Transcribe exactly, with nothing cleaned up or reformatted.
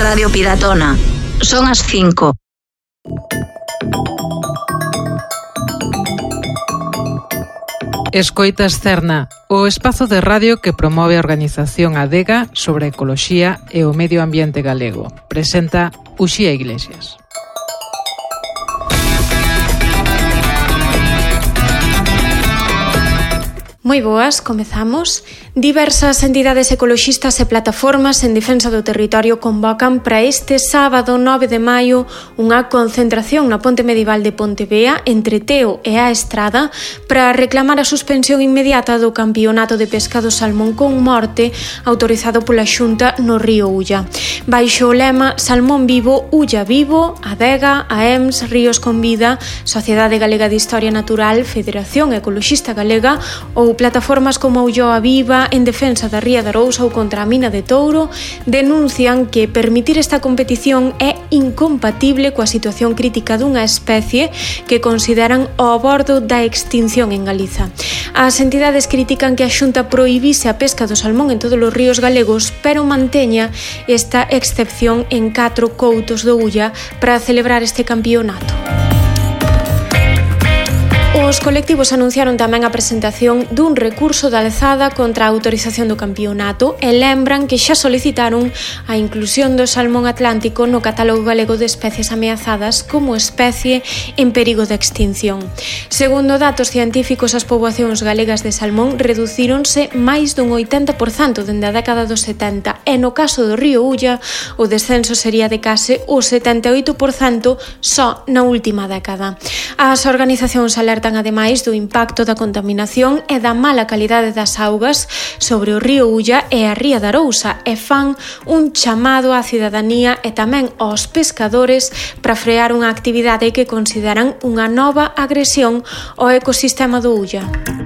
Radio Piratona. Son as cinco. Escoitas Cerna, o espazo de radio que promove a organización Adega sobre a ecoloxía e o medio ambiente galego. Presenta Uxía Iglesias. Moi boas, comezamos. Diversas entidades ecoloxistas e plataformas en defensa do territorio convocan para este sábado nove de maio unha concentración na ponte medieval de Pontevea entre Teo e a Estrada para reclamar a suspensión inmediata do campeonato de pesca do salmón con morte autorizado pola Xunta no río Ulla. Baixo o lema Salmón vivo, Ulla vivo, Adega, A E M S, Ríos con Vida, Sociedade Galega de Historia Natural, Federación Ecoloxista Galega ou plataformas como Ulloa Viva en defensa da Ría de Arousa ou contra a mina de Touro denuncian que permitir esta competición é incompatible coa situación crítica dunha especie que consideran ao bordo da extinción en Galiza. As entidades critican que a Xunta prohibise a pesca do salmón en todos os ríos galegos, pero manteña esta excepción en catro coutos do Ulla para celebrar este campeonato. Os colectivos anunciaron tamén a presentación dun recurso de alzada contra a autorización do campeonato e lembran que xa solicitaron a inclusión do salmón atlántico no catálogo galego de especies ameazadas como especie en perigo de extinción. Segundo datos científicos, as poboacións galegas de salmón reducíronse máis dun oitenta por cento dende a década dos setenta e no caso do río Ulla o descenso sería de case o setenta e oito por cento só na última década. As organizacións alertan ademais do impacto da contaminación e da mala calidade das augas sobre o río Ulla e a Ría de Arousa e fan un chamado á cidadanía e tamén aos pescadores para frear unha actividade que consideran unha nova agresión ao ecosistema do Ulla.